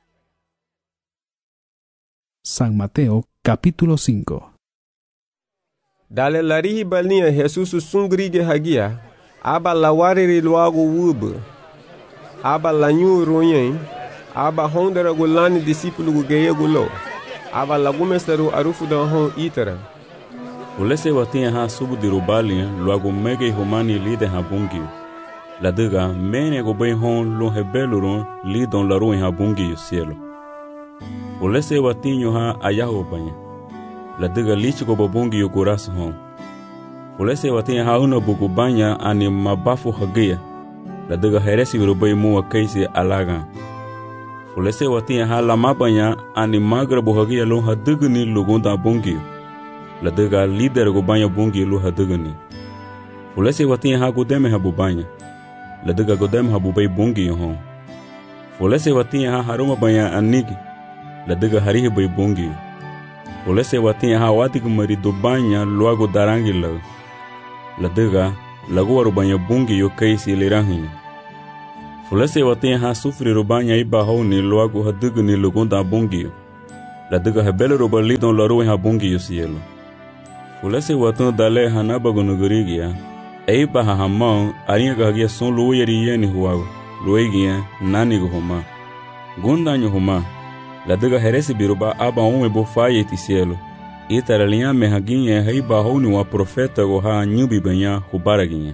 San Mateo capítulo cinco. Dale larihi balinha Jesus sungrige hagia aba lawariri luago wub aba lanyu royen aba hondera gulani discípulo geye gulo aba lagumesteru arufu da hon itera ulese watinha ha subu dirubalia luago mege humani lide ha bungi la diga mene go bem hon lo rebelurun lidon la ruin ha bungi cielo ulese watinho ha ayaho banya la diga lich go babungi yo coração hon ulese watinha ha uno bugu banya ani mabafu hagia la diga heresi urubay mu akaisi alaga ulese watinha ha la mabanya ani magra bohagia lo ha digni lugonda bungi la diga líder go banya bungi lo ha digni ulese watinha ha go deme ha bubanya la diga go deme ha bubay bungi hon ulese watinha ha haruma banya anigi la diga harihi bay bungi ulese watinha ha watig mari do banya loago darangi la la diga lago banya bungi yo kaisi lirahi Fulese watin ha sufri rubanya iba hau ni loagu hadugu ni lugunda bungio. La duga hebele rubali don laru ha bungio cielo. Fulese watin dale hanabago nugurigia. Eiba ha hamau aringa gagia son luuyeri yeni huagu. Luegia nani guhuma. Gunda nyuhuma. La duga heresi biruba aba ume bufaye ti cielo. Itaralinha me haginha heiba hau ni wa profeta go ha nyubi banya hubaraginha.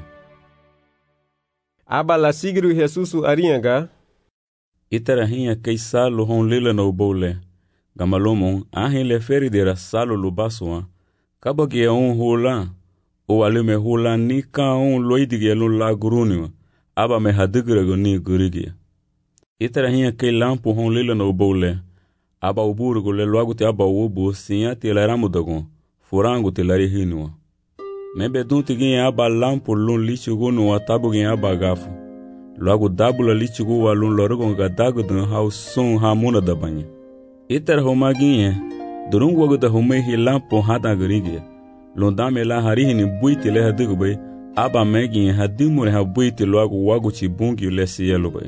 Aba la sigru Jesusu aringa. Itara hinha kei salo hon lila no bole. Gamalomon ahin le feridera salo lubasua. Kabagi on hula. O alume hula ni ka on loidige lo la guruniwa. Aba me hadigrego ni gurigia. Itara hinha kei lampo hon lila no bole. Aba uburugo le loago te aba ubu sinha te laramu dagon. Furango te lari hinua. Mebe dunti gin aba lampo lun lichugu no atabu gin aba gafu. Logo dabula lichugu wa lun lorogon ga dagu dun hau sun ha muna da banya. Itar homa gin durung wago da homa hi lampo hada garigia. Lun dame la harihi ni buiti le hadigu bay. Aba megin hadimure ha buiti logo wago chibungi le siyelo bay.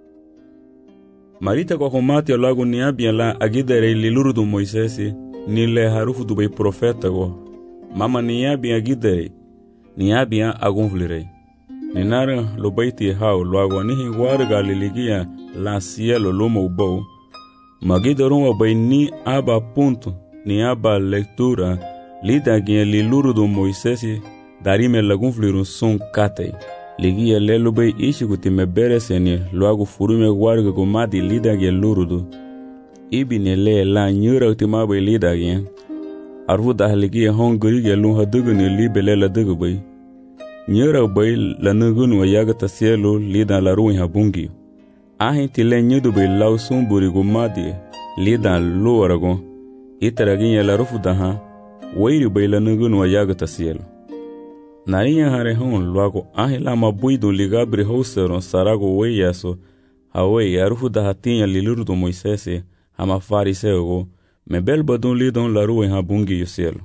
Marita kwa homati logo ni abia la agidere liluru du Moisesi ni le harufu du bay profeta go. Mama niabia gidei, niabia agunflirei. Ninara lo baiti hau lo agonihi warga liligia la cielo luma ubou. Magidaruma bai ni aba punto, ni aba lectura, lida gia liluru do Moisesi, darime lagunflirun sun katei. Ligia lelo bai ishikuti me bereseni lo agu furume warga gomadi lida gia lurudu. Ibi ne le la nyura utima bai lida gia. Arvu dahligia hon gurigia lun hadugu ni libele la dugu bay. Nyera bay la nugun wa yagata cielo lida la ruin habungi. Ahin tile nyudu bay lau sumburi gumadi lida lu aragon. Itaraginya la rufu daha wairi bay la nugun wa yagata cielo. Narinya hare hon luago ahin la mabuidu ligabri hauseron sarago weyaso hawei arufu daha tinya lilurdu Moisesi hama fariseo me bel badun lidon la rua ha bungi yo cielo.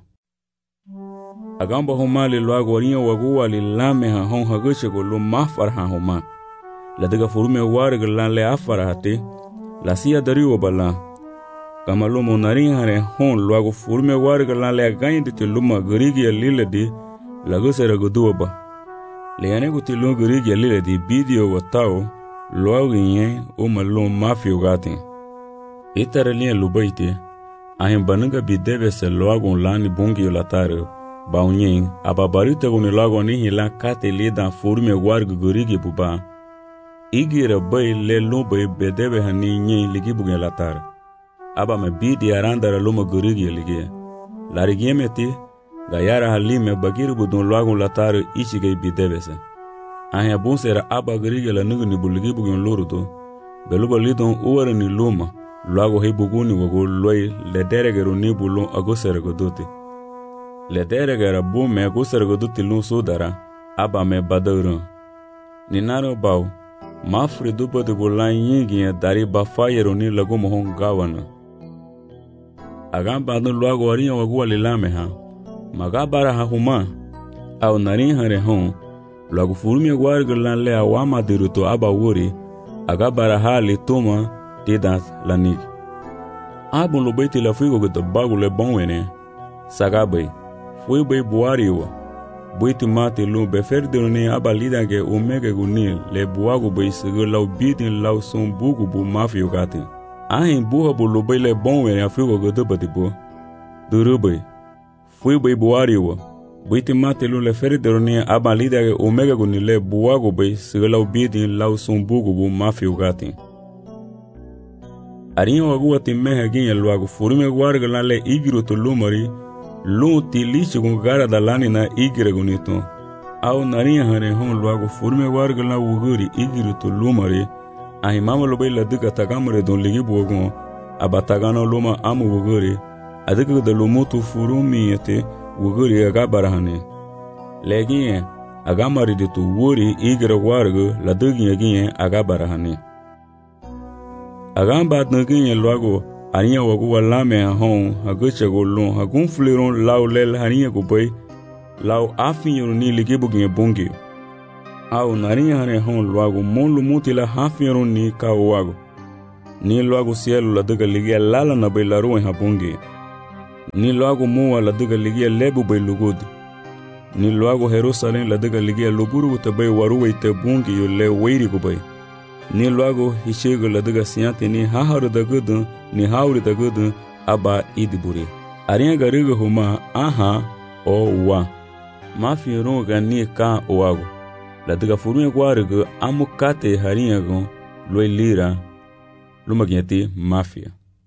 Agamba homa li loago rinha wagua li lame ha hon haguche go lo mafar ha homa. La diga furume warga lan le afara hati, la sia dariwa bala. Kama lo monarin hare hon loago furume warga lan le agayin di te luma garigi ya lile di la gusera gudua ba. Le anego ti lo garigi ya lile di bidio watao loago nye o malo mafio gatin. Itara linha lubaiti, ahin bananga bideve se loago lani bungi latare baunyin ababarita goni loago ni hila kate lida furume warga garigi buba. Igira bay le lumba bedebe hani nyi ligi bugen latare. Aba me bidi arandara luma garigi ligi. Larigi meti gayara halime bagiru budun loago latare ichige bideve se. Ahin abonsera aba garigi la nugu ni buligi bugen lorudo. Beluba lidon uwara ni luma. Loago hei buguni wago loi le deregero ni bulun agosere goduti. Le deregera bu me agosere goduti lun sudara, aba me badauran. Ninaro bau, mafri dupa de bulan yingi dari bafayero ni lagu mohon gawana. Agam badun loago arinha wago alilame ha, magabara ha huma, au narin hare hon, loago furumi aguarga lan le awama diruto aba wuri, agabara ha li tuma, Tidas lanig. Abon lo baiti la figo gata bagu le bonwene. Sagabay. Fui bay buariwa. Baiti mate lu beferde ne abalida ge omega gunil le buagu bay sigo lau bitin lau son bugu bu mafio gati. Ahin buha bu lo bay le bonwene afigo gata batibo. Durubay. Fui bay buariwa. Baiti mate lu le ferde ne abalida ge omega gunil le buagu bay sigo lau bitin lau son bugu bu mafio gati. Arinha wagua ti meha ginha luago furume warga lan le igiro to lumari lu ti lichi gun gara da lani na igira gunito. Au narinha hare hon luago furume warga lan wuguri igiro to lumari ahi mama lo bay la diga tagamare don ligi buogon abatagano luma amu wuguri adiga da lumutu furumi yete wuguri agabarahane. Leginha agamari de tu wuri igira warga la diga ginha agabarahane. Agamba nagin loago arinha wago walame hon hagucha go lon hagun fliron law lel harinha go bay law afin ni ligi bugin bongi Au narinha hane hon luago molu mutila hafiron ni ka uago. Ni luago cielo la duga ligia lala na bay laruan habungi. Ni luago mua la duga ligia lebu bay lugudi. Ni luago Jerusalem la duga ligia luburu te bay waruwe te bungi yo le weiri go bay. Ni luago hishego la duga siante ni haharu da gudu ni hauri da gudu aba idiburi. Arinha gariga huma aha o wa. Mafi ronga ni ka uago. La duga furunya gwarigo amukate harinha go loi lira lumagiati mafia.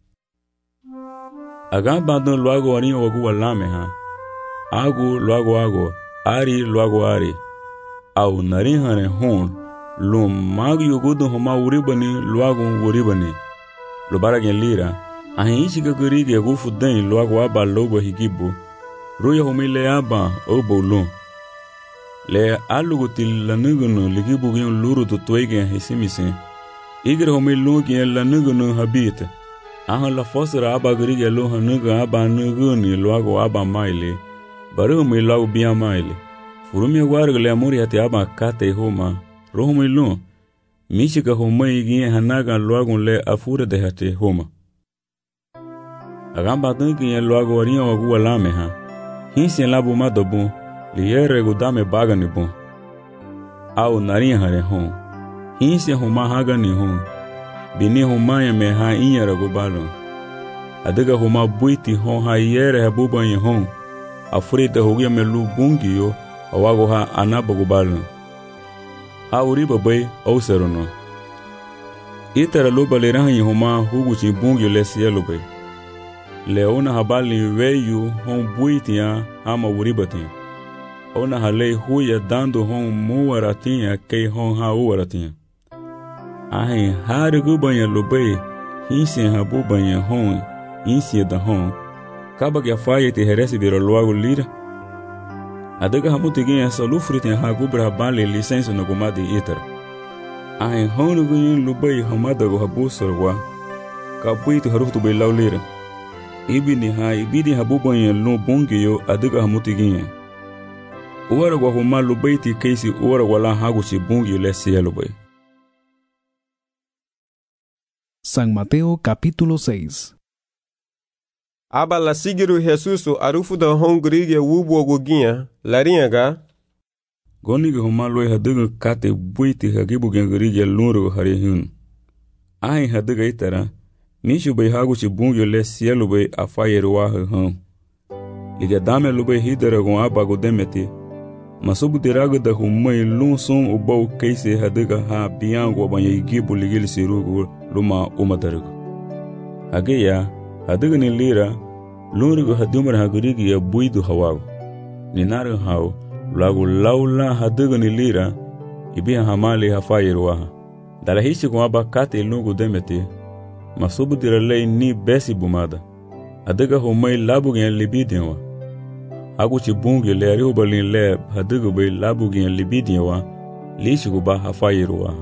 Aga badon luago arinha wagu walame ha. Agu luago ago, ari luago ari. Au narinha ne hon, lu magu yugudu homa uribani luago uribani. Lu baragin lira, ahin ichi gagurigi agufu den luago aba logo higibu. Ruya humile aba obo lu. Le alugutil la nugunu ligibu gion luru tutuegen hisimise. Igre homil lugien la nugunu habite. Ahan la fosra aba grige lu hanuga aba nuguni luago aba maile. Baru mi luago bia maile. Furumi wargo le amuri hati aba kate homa. Rohumi lu. Mishika homa igien hanaga luago le afure de hati homa. Agamba tungien luago arinha wagu walame ha. Hinsien labu madobu. Liere gudame baga ni bon. Au narinha hare hon. Hinse homa haga ni hon. Bini homa ya me ha inyara gubalo. Adiga homa buiti hon ha yere ha buba yin hon. Afurite hogia me lu bungi yo. Awago ha anaba gubalo. Ha uriba bay au serono. Itara luba le rahan yin homa huguchi bungi le sielo bay. Leona habali weyu hon buiti ya hama uribati. Ona halei huya dando hon muwaratinha kei hon ha uwaratinha. Ahin hari gubanya lubei hinsen ha bubanya hon insia da hon. Kaba que faia te herese biro luago lira. Adaga hamutiginha salufritin ha gubra bale licença no gumadi itar. Ahin hon gunyin lubei hamadago habusarwa. Kapuito harutu bei lau lira. Ibini ha ibidi ha bubanya lu bungiyo adaga hamutiginha. Uwara gwa huma lubaiti keisi uwara wala haguchi bungi le cielo bay. San Mateo capítulo seis. Aba la sigiru Jesusu arufu da hongurige wubo guginha larinha ga. Goniga huma loi haduga kate buiti hagibu gengurige lunru harihun. Ahin haduga itara nishu bay haguchi bungi le cielo bay afayeru wahu hon. Liga dame lubay hidara gon abago demeti. Masubu diraga da humai lun sun ubau keise hadiga ha biyango banya igibu ligil sirugu luma umadarigu. Hageya hadiga ni lira lunrigu hadumar hagurigi ya buidu hawago. Ninaru hao lagu laula hadiga ni lira ibiha hamali hafayiru waha. Dala hishi kumaba kate lungu demeti masubu diralei ni besi bumada. Hadiga humai labu gen libidianwa. Aguchi bungi le ariubalin le hadigu bay labugin libidiwa lishigu ba hafayiruwa.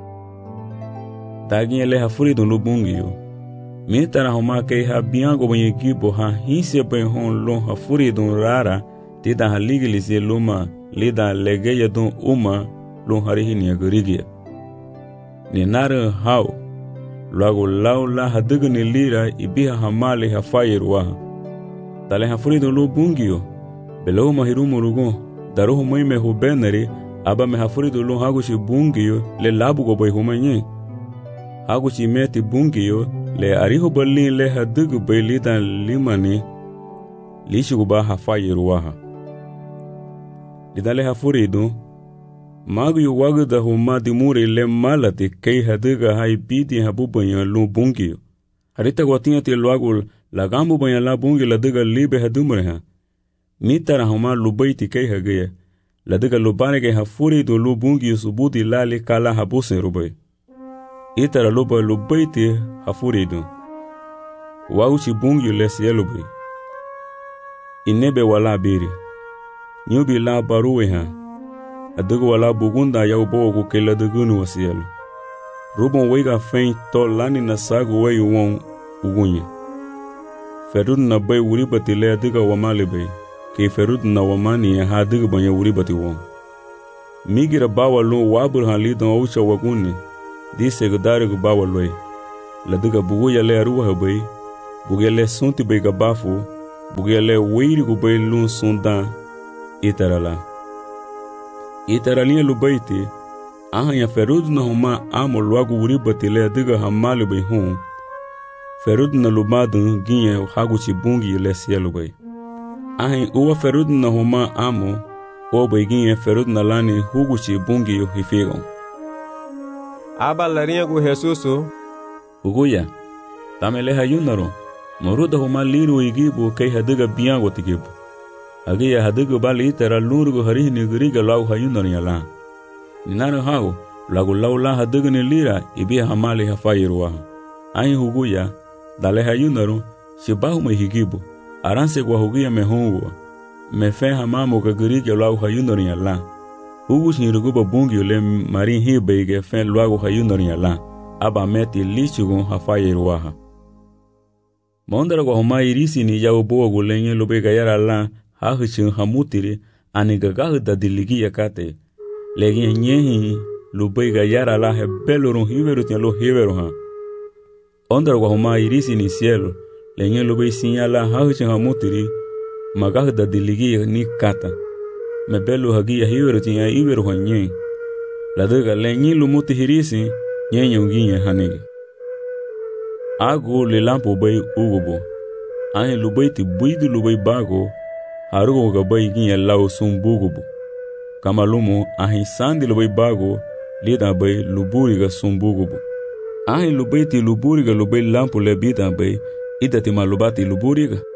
Dagin le hafuridun lu bungi yo. Mitara homa kei ha biango banyi gibo ha hinse bay hon lon hafuridun rara tida ha ligilisi luma lida legeya dun uma lon harihini agurigia. Ni nare hao lagu laula hadigu ni lira ibiha hamali hafayiruwa. Tale hafuridun lu bungi yo. Belau mahirumu rugo daruhu mai me hubenari aba me hafuridu lu haguchi bungiyo le labu go boy humanye haguchi meti bungiyo le arihu balin le hadugu bay lidan limani lishigu ba hafayiruwaha lidale hafuridu magu yu wagu da huma dimuri le malati kei haduga hai bidi habubanya lu bungiyo harita guatinha ti luagu lagambu banya la bungi la duga libe hadumre ha. Mitara homa lubaiti kei hagaya. Ladiga lubane ke hafuri do lubungi subuti lali kala habuse rubai. Itara luba lubaiti hafuri do. Wauchi bungi lesi elubai. Inebe wala biri. Nyubi la baruwe ha. Adiga wala bugunda ya ubogu ke ladugunu wasielu. Rubon wega fein to lani na sagu weyu won ugunye. Ferud na bay uribati le adiga wamali bay. Ke ferud na wamani ya hadiga banya uribati won. migira bawa lu wabur han lidon aucha waguni dise gudare gu bawa loy la duga bugu ya le ruwa bay bugu le sunti bay ga bafu bugu le weiri gu bay lu sundan itarala itaraliya lu bayti aha ya ferud na huma amo lwagu wuri batile duga hamalu bay hum ferud na lubadun ginye hagu ci bungi le sielu bay aha uwa ferud na huma amo o bay ginye ferud na lani hugu ci bungi yo hifigon aba larinha gu Jesusu uguya tamele hayunaro moruda huma liru igibu kai hadiga biango tigibu agiya hadiga bali tera lurgo harihni guriga law hayunaro yala ninaro hago lagu laula hadiga ni lira ibi hamali hafayirwa ai huguya dale hayunaro shibahu me higibu aranse kwa huguya mehungo mefe hamamo ka guriga law hayunaro yala hugu shiniruguba bungi ule marin hibe ige fen luago hayunaro yala aba meti lichugun hafayirwaha mondara kwa homa irisi ni yao boa gulenye lobe gayara la hahichin hamutiri ani gagahu da diligi yakate legi nyehi lobe gayara la hebelorun hiveru tian lo hiveru ha ondara kwa homa irisi ni cielo lenye lobe sinyala hahichin hamutiri magahu da diligi ni kata mebelu hagi hiveru tian hiveru ha nye ladaga lenye lumuti hirisi nyenye unginye hanige agu le lampo bay ugubo ane lubay ti buidu lubay bago harugo ga bay ginye law sum bugubo kamalumo ahi sandi lubay bago lida bay luburi ga sum bugubo ahi lubay ti luburi ga lubay lampo le bida bay idati malubati luburi ga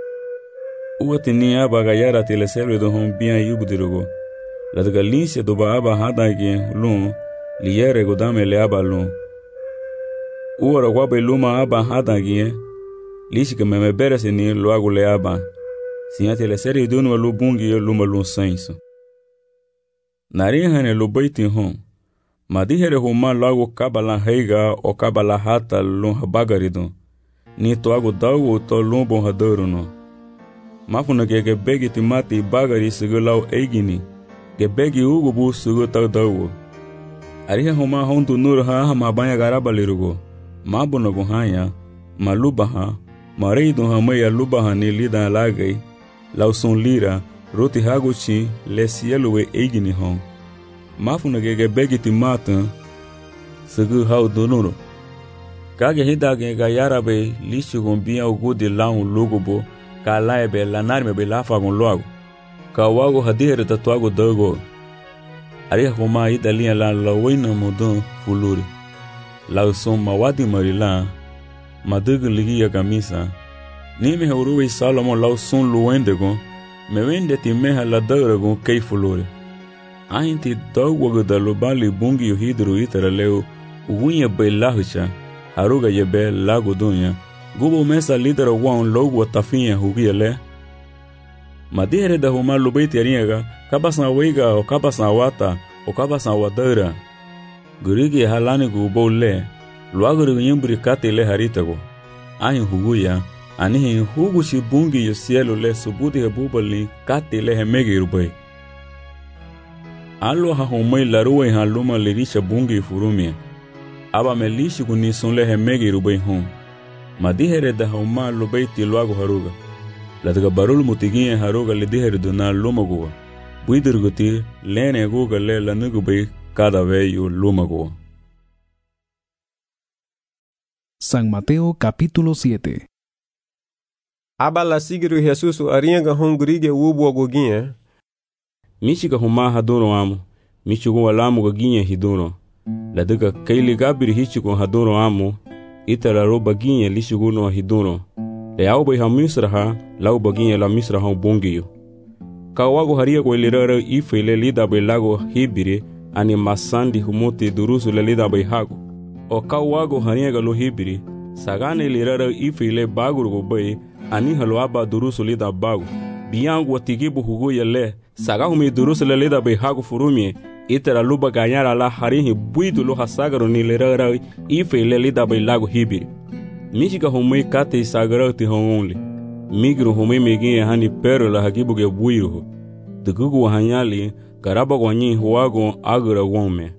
uwati ni aba ga yara ti le selwe do hon bien yubudirugo ladaga linse do ba aba hada ge lun liyere godame le aba lun uora wabe luma aba hadangie lishika meme berese ni luagu le aba sinyate le seri dunu lu bungi luma lu senso nari hane lu baiti hon madihere huma luagu kabala heiga o kabala hata lu habagarido ni toagu dawu to lumbo hadoruno mafuna ke ke begi timati bagari segulau eigini ke begi ugu bu sugu ta dawu ariha huma hondu nur ha hama banya garabalirugo mabuno guhanya malubaha mareido hamaya lubaha ni lida lagai lauson lira roti haguchi le sieluwe eigini hon mafuna gege begiti mata sugu hau donoro kage hidage ga yarabe lishugon bia ugudi laun lugubo ka laibe lanarme be lafagon loago ka wago hadihere tatuago dogo ariha huma idalia la lawina modon fuluri lauson mawadi marila madugu ligi ya kamisa nime heuruwe Salomon lauson luwendego mewende ti meha la dauragon kei fulore ainti dogwago da lubali bungi yu hidru itara leo ugunya bay lahucha haruga yebe lago dunya gubo mesa lidera wan logwa tafinya hugia le madihere da huma lubaiti ariaga kabasan weiga o kabasan wata o kabasan wadara gurigi halani gubo le luaguru yimbri kate le haritago ahi huguya anihi hugu shi bungi yo cielo le subudi hebubali kate le hemegi rubai alo ha homai laruwe ha luma lirisha bungi furumia aba melishi kunison le hemegi rubai hon madihere da homa lubaiti luago haruga ladaga barul mutigie haruga lidihere duna lumagoa buidurguti lene guga le lanugubai cada vello lumago. San Mateo capítulo siete. Aba la sigiru Jesus arianga hongurige wubo goginha. Michiga huma hadoro amo. Michigo walamo goginha hidoro. La duga kaili gabiri hichigo hadoro amo. Itala roba ginha lishigo no hidoro. Le auba ha misraha, lauba ginha la misraha bongiyo. Kawago haria ko ilirara ifele lida be lago hibire ani masandi humuti durusu le lida be hago. O kawago haria galo hibiri sagane ilirara ifele baguru go be ani halwaba durusu lida bago. Biangu watigibu hugo yele sagahumi durusu le lida be hago furumie itera luba ganyara la harihi buidu lo hasagaro ni ilirara ifele lida be lago hibiri. Michiga humui kate sagaro ti hongonli. Migru hume megi hani pero la hagibu ge buiru. Dugugu hanyali garaba gonyi huago agra wome.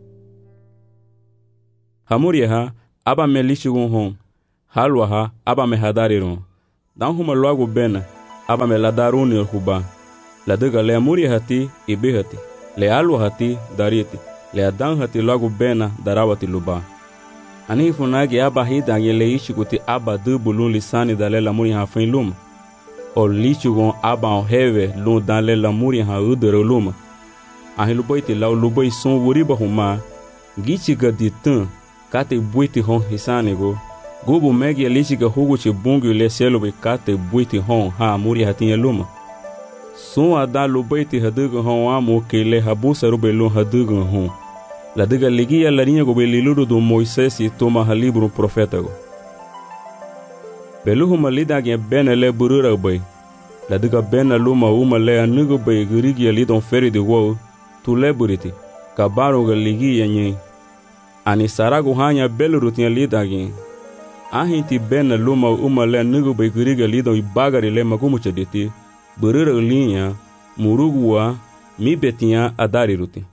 Hamuria ha aba me lishigun hon, halwa ha aba me hadariron. Dan huma luago bena aba me ladaruni huba. La dega le amuria hati ibe hati, le alwa hati dariti, le adan hati luago bena darawati luba. Ani funagi aba hida ngele ishikuti aba dubulun lisani dale la muri ha fin luma. O lichugon aba o heve lun dale la muri ha udere luma. Ahi luboiti lau luboi son wuriba huma, gichiga ditan, kate buiti hon hisanigo, gubu megi lichiga huguchi bungu le selobe kate buiti hon ha muri hatinye luma. Son ada luboiti haduga hon amu kele habusa rube lun haduga hon. La diga ligia la linha go beliluro do Moisés e toma ha libro profeta go. Beluhu malida gen bena le burura bay. La diga bena luma uma le anugo bay gurigi ali don feri de wo tu le buriti. Kabaro ga ligia nyi. Ani sarago hanya beluru tin lida gen. Ahinti bena luma uma le anugo bay gurigi ali don ibagari le magumu chediti. Burura linha murugua mi betinha adari ruti.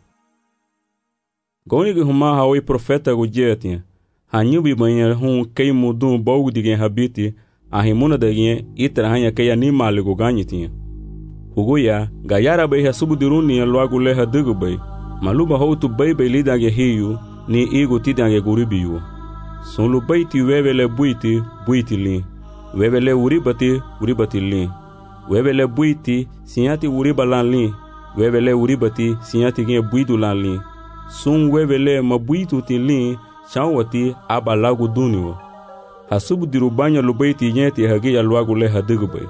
Goni huma hawi profeta go jetia. Hanyubi banha hum kei mudum bogu digen habiti, a rimuna dagen itra hanya kei animal go ganyitinha. Huguya, gayara bai ha subudiruni logo le hadugo bai. Maluba houtu bai bai lidange hiu, ni igo tidange guribiu. Son lu bai ti wevele buiti, buiti lin. Wevele uribati, uribati lin. Wevele buiti, sinyati uribalan lin. Wevele uribati, sinyati gen buidu lan lin. Sun wevele mabuitu tilin chawati aba lagu duniwo. Hasubu dirubanya lubaiti nyeti hagi ya luagu le hadigubay.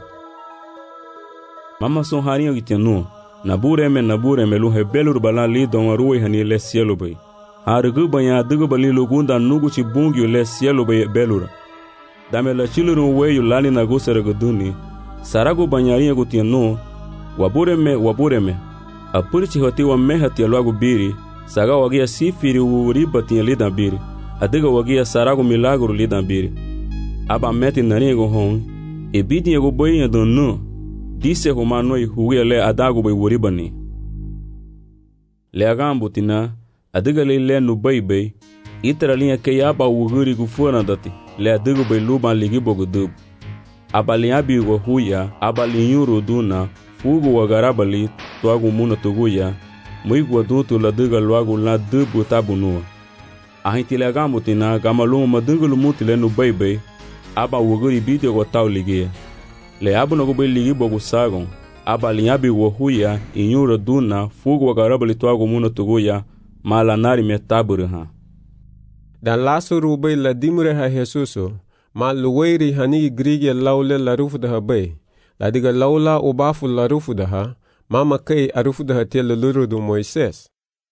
Mama son hariyo gitenu, nabure me nabure me luhe belur balan li don ruwe hani le cielo bay. Harigubanya hadigubali lugunda nuguchi bungi le cielo bay belura. Dame la chilurun weyu lani nagusere guduni. Saragu banyariya gutenu, wabure me wabure me. Apurichi hoti wa mehati ya luagu biri. Saga wagia sifiri uriba tinha lidan biri. Adiga wagia sarago milagro lidan biri. Aba meti nanigo hon. E bidi ego boinha donu. Disse romanoi huia le adago bai uriba ni. Le agambo tina. Adiga le le no baibai. Itra linha kei aba uguri gufuna dati. Le adigo bai luban ligibo gudub. Aba linhabi go huia. Aba linhuru duna. Fugo wagarabali. Tuago muna tuguya. Muigo adulto la diga logo la dubu tabunua. A gente le agamo tina gamaluma madungo lumuti le no baibai. Aba wuguri bidi go tau ligia. Le abu no go bai ligi bogo sagon. Aba linhabi go huia inyura duna fugo wagarabali tuago muna tuguya mala nari me taburu ha. Dan laso rubai la dimure ha Jesuso. Ma luweiri hani grige laule la rufu da ha bai. La diga laula ubafu la rufu da ha. Mama kei arufu da hatia lulu do Moisés.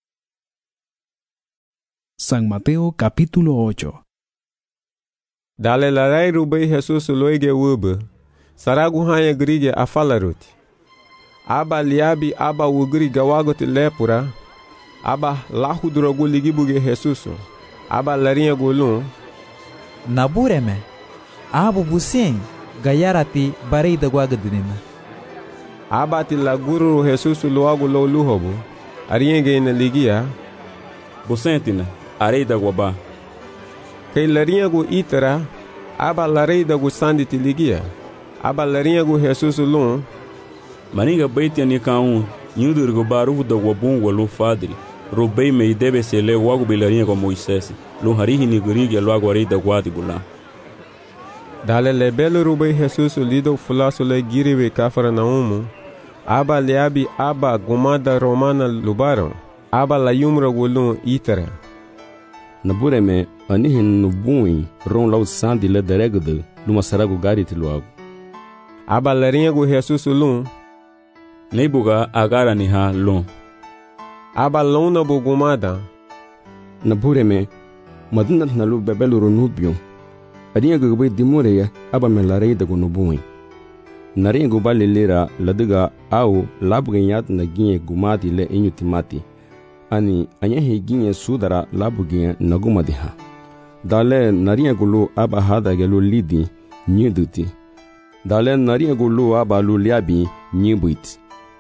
San Mateo capítulo ocho. Dale la rai rubai Jesus loige wube. Saragu hanya grige afalaruti. Aba liabi aba wugri gawagote lepura. Aba lahu drogu ligibuge Jesus. Aba larinha golun. Nabureme. Abu busin gayarati barei da guagadinina. Abati la guru Jesus logo lo luhobo. Arienge na ligia. Bosentina, arei da guaba. Kei larinha go itara. Aba larei da go sanditi ligia. Aba larinha go Jesus lun. Maninga baiti ani kaun. Nyudur go barufu da guabun walu fadri. Robei me debe se le wago bilarinha go Moisés. Lun harihi ni gurigi logo arei da guadi bula. Dale le belo rubai Jesus lido fulaso le giriwe kafara na umu. Aba leabi aba gumada romana lubaron. Aba la yumra gulun itara. Nabureme anihin nubui ron lau sandi le deregde luma sarago gariti luago. Aba larinha go Jesus lun. Neibuga agara ni ha lun. Aba luna bu gumada. Nabureme maduna nalu bebelo ronubio. Arinha gugbai dimureya aba me larei da gunubui. Narinha guba lelera ladiga au labugenyat na ginye gumati le inyutimati. Ani anyahi ginye sudara labugenye nagumadiha. Dale narinha gulu aba hada gelu lidi nyuduti. Dale narinha gulu aba luliabi nyubuiti.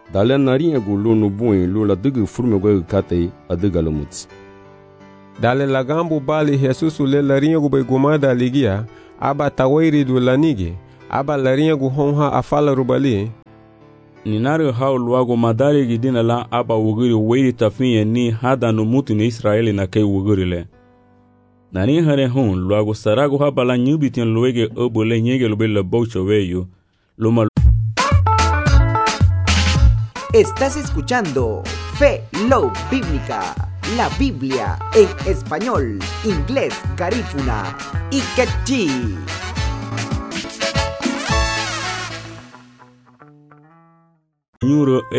Dale narinha gu lu nu bui lu la dugu furme gu kate aduga lumuts. Dale lagambu bali Jesus le larinha gu bai gumada ligia, aba tawairi du lanigi, aba larinha gu honha afala rubali. Ninari hau luago madari gidina la aba wugiri weiri tafinye ni hada no mutu ni Israeli na kei wugiri le. Nani hare hon luago sarago haba la nyubitian luege obo le nyege lube la bocho weyo. Luma. Estás escuchando Fe Love Bíblica, la Biblia en español, inglés, garífuna y quechí. Nyuro